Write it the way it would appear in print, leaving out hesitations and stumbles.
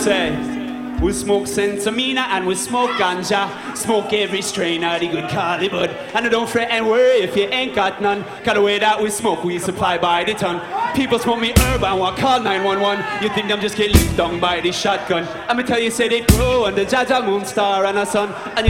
say, we smoke Sensimina and we smoke ganja. Smoke every strain of the good Cali bud. And don't fret and worry if you ain't got none. Cause the way that we smoke, we supply by the ton. People smoke me herb and want call 911. You think them just get licked down by the shotgun. I'ma tell you, say they grow under Jaja Moonstar and a sun. And you